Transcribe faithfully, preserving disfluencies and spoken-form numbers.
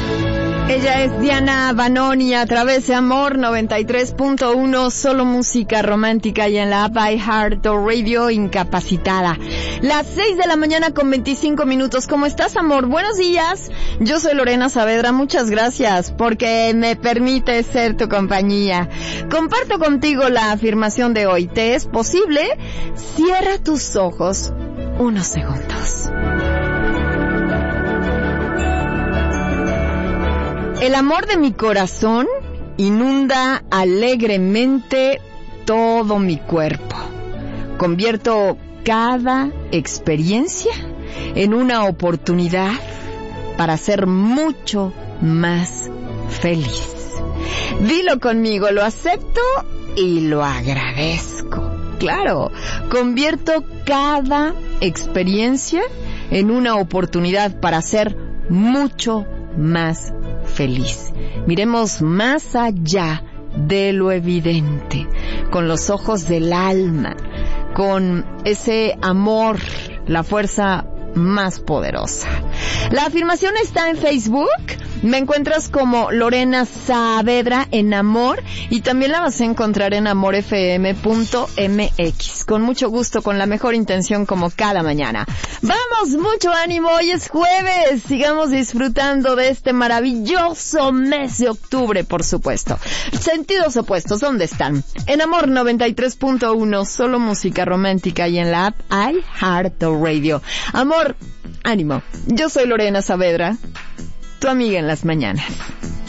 Ella es Diana Vanoni a través de Amor noventa y tres punto uno, solo música romántica, y en la app iHeartRadio, Incapacitada. Las seis de la mañana con veinticinco minutos. ¿Cómo estás, amor? Buenos días. Yo soy Lorena Saavedra. Muchas gracias porque me permite ser tu compañía. Comparto contigo la afirmación de hoy. ¿Te es posible? Cierra tus ojos unos segundos. El amor de mi corazón inunda alegremente todo mi cuerpo. Convierto cada experiencia en una oportunidad para ser mucho más feliz. Dilo conmigo, lo acepto y lo agradezco. Claro, convierto cada experiencia en una oportunidad para ser mucho más feliz. Miremos más allá de lo evidente, con los ojos del alma, con ese amor, la fuerza más poderosa. La afirmación está en Facebook. Me encuentras como Lorena Saavedra en Amor, y también la vas a encontrar en amor f m punto m x. Con mucho gusto, con la mejor intención, como cada mañana. Vamos, mucho ánimo, hoy es jueves. Sigamos disfrutando de este maravilloso mes de octubre, por supuesto. Sentidos opuestos, ¿dónde están? En Amor noventa y tres punto uno, solo música romántica, y en la app iHeartRadio. Amor, ánimo. Yo soy Lorena Saavedra, tu amiga en las mañanas.